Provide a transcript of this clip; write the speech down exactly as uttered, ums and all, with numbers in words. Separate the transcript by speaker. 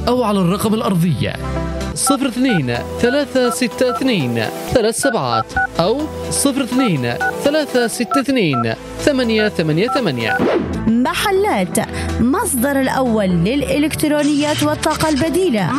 Speaker 1: أو على الرقم الأرضية صفر اثنين ثلاثة ستة اثنين ثلاث سبعات أو صفر اثنين ثلاثة ستة اثنين ثمانية ثمانية ثمانية.
Speaker 2: محلات مصدر الأول للإلكترونيات والطاقة البديلة.